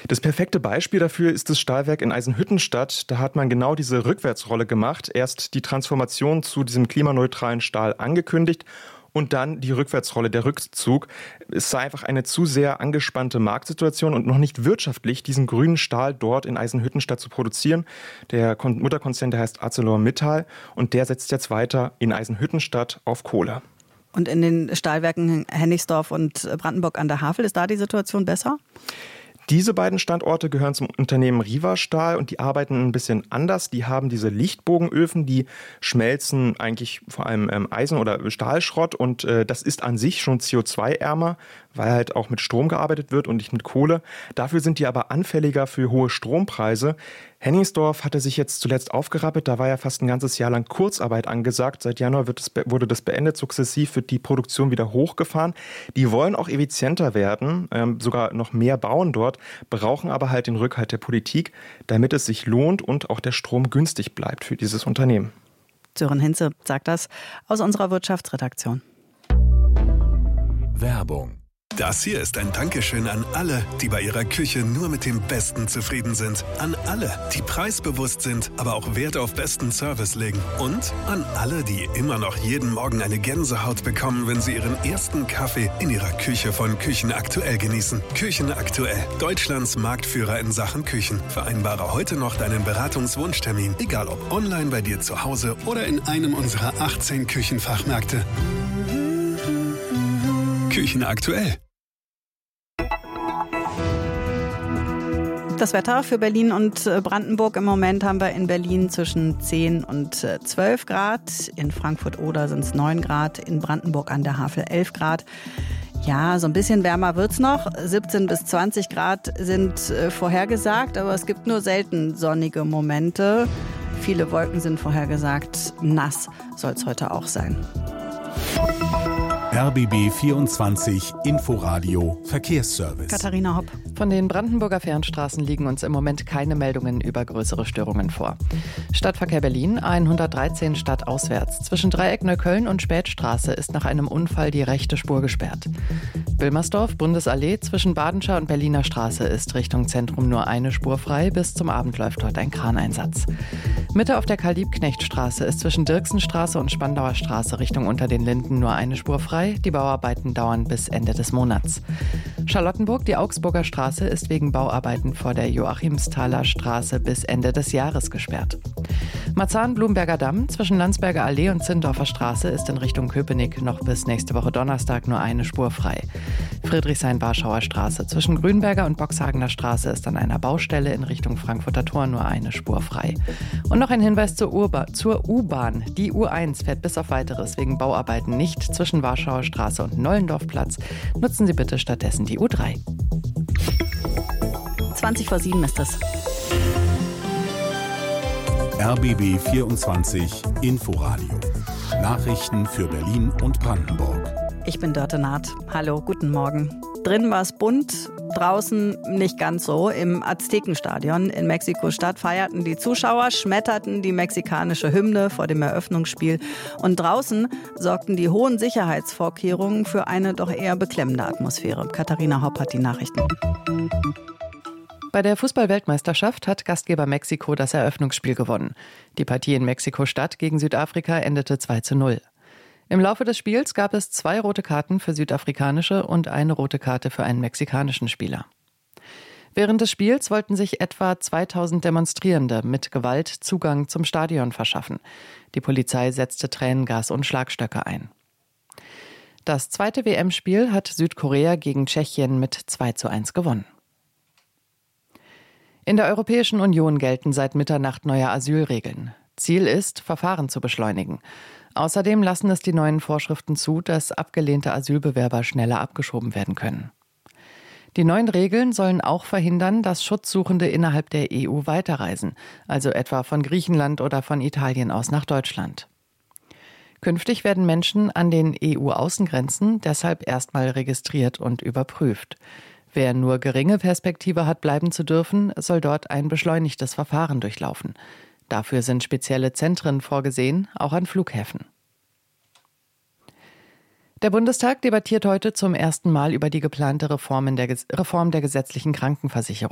Das perfekte Beispiel dafür ist das Stahlwerk in Eisenhüttenstadt. Da hat man genau diese Rückwärtsrolle gemacht. Erst die Transformation zu diesem klimaneutralen Stahl angekündigt und dann die Rückwärtsrolle, der Rückzug. Es sei einfach eine zu sehr angespannte Marktsituation und noch nicht wirtschaftlich, diesen grünen Stahl dort in Eisenhüttenstadt zu produzieren. Der Mutterkonzern, der heißt ArcelorMittal und der setzt jetzt weiter in Eisenhüttenstadt auf Kohle. Und in den Stahlwerken Hennigsdorf und Brandenburg an der Havel, ist da die Situation besser? Diese beiden Standorte gehören zum Unternehmen Riva Stahl und die arbeiten ein bisschen anders. Die haben diese Lichtbogenöfen, die schmelzen eigentlich vor allem Eisen- oder Stahlschrott und das ist an sich schon CO2-ärmer, weil halt auch mit Strom gearbeitet wird und nicht mit Kohle. Dafür sind die aber anfälliger für hohe Strompreise. Hennigsdorf hatte sich jetzt zuletzt aufgerappelt, da war ja fast ein ganzes Jahr lang Kurzarbeit angesagt. Seit Januar wurde das beendet, sukzessiv wird die Produktion wieder hochgefahren. Die wollen auch effizienter werden, sogar noch mehr bauen dort, brauchen aber halt den Rückhalt der Politik, damit es sich lohnt und auch der Strom günstig bleibt für dieses Unternehmen. Sören Hinze sagt das aus unserer Wirtschaftsredaktion. Werbung. Das hier ist ein Dankeschön an alle, die bei ihrer Küche nur mit dem Besten zufrieden sind. An alle, die preisbewusst sind, aber auch Wert auf besten Service legen. Und an alle, die immer noch jeden Morgen eine Gänsehaut bekommen, wenn sie ihren ersten Kaffee in ihrer Küche von Küchenaktuell genießen. Küchenaktuell, Deutschlands Marktführer in Sachen Küchen. Vereinbare heute noch deinen Beratungswunschtermin, egal ob online bei dir zu Hause oder in einem unserer 18 Küchenfachmärkte. Küchenaktuell. Das Wetter für Berlin und Brandenburg. Im Moment haben wir in Berlin zwischen 10 und 12 Grad. In Frankfurt-Oder sind es 9 Grad. In Brandenburg an der Havel 11 Grad. Ja, so ein bisschen wärmer wird's noch. 17 bis 20 Grad sind vorhergesagt, aber es gibt nur selten sonnige Momente. Viele Wolken sind vorhergesagt. Nass soll es heute auch sein. RBB 24 Inforadio Verkehrsservice. Katharina Hopp. Von den Brandenburger Fernstraßen liegen uns im Moment keine Meldungen über größere Störungen vor. Stadtverkehr Berlin, 113 stadtauswärts. Zwischen Dreieck Neukölln und Spätstraße ist nach einem Unfall die rechte Spur gesperrt. Wilmersdorf, Bundesallee, zwischen Badenscher und Berliner Straße ist Richtung Zentrum nur eine Spur frei. Bis zum Abend läuft dort ein Kraneinsatz. Mitte auf der Karl-Liebknecht-Straße ist zwischen Dirksenstraße und Spandauer Straße Richtung Unter den Linden nur eine Spur frei. Die Bauarbeiten dauern bis Ende des Monats. Charlottenburg, die Augsburger Straße, ist wegen Bauarbeiten vor der Joachimsthaler Straße bis Ende des Jahres gesperrt. Marzahn-Blumberger Damm zwischen Landsberger Allee und Zindorfer Straße ist in Richtung Köpenick noch bis nächste Woche Donnerstag nur eine Spur frei. Friedrichshain-Warschauer Straße zwischen Grünberger und Boxhagener Straße ist an einer Baustelle in Richtung Frankfurter Tor nur eine Spur frei. Und noch ein Hinweis zur U-Bahn. Die U1 fährt bis auf Weiteres wegen Bauarbeiten nicht zwischen Warschauer Straße und Nollendorfplatz. Nutzen Sie bitte stattdessen die U3. 20:07 ist es. RBB 24 Inforadio. Nachrichten für Berlin und Brandenburg. Ich bin Dörte Naht. Hallo, guten Morgen. Drin war es bunt, draußen nicht ganz so. Im Aztekenstadion in Mexiko-Stadt feierten die Zuschauer, schmetterten die mexikanische Hymne vor dem Eröffnungsspiel. Und draußen sorgten die hohen Sicherheitsvorkehrungen für eine doch eher beklemmende Atmosphäre. Katharina Hopp hat die Nachrichten. Bei der Fußball-Weltmeisterschaft hat Gastgeber Mexiko das Eröffnungsspiel gewonnen. Die Partie in Mexiko-Stadt gegen Südafrika endete 2:0. Im Laufe des Spiels gab es 2 rote Karten für südafrikanische und eine rote Karte für einen mexikanischen Spieler. Während des Spiels wollten sich etwa 2000 Demonstrierende mit Gewalt Zugang zum Stadion verschaffen. Die Polizei setzte Tränengas und Schlagstöcke ein. Das zweite WM-Spiel hat Südkorea gegen Tschechien mit 2:1 gewonnen. In der Europäischen Union gelten seit Mitternacht neue Asylregeln. Ziel ist, Verfahren zu beschleunigen. Außerdem lassen es die neuen Vorschriften zu, dass abgelehnte Asylbewerber schneller abgeschoben werden können. Die neuen Regeln sollen auch verhindern, dass Schutzsuchende innerhalb der EU weiterreisen, also etwa von Griechenland oder von Italien aus nach Deutschland. Künftig werden Menschen an den EU-Außengrenzen deshalb erstmal registriert und überprüft. Wer nur geringe Perspektive hat, bleiben zu dürfen, soll dort ein beschleunigtes Verfahren durchlaufen. Dafür sind spezielle Zentren vorgesehen, auch an Flughäfen. Der Bundestag debattiert heute zum ersten Mal über die geplante Reform der gesetzlichen Krankenversicherung.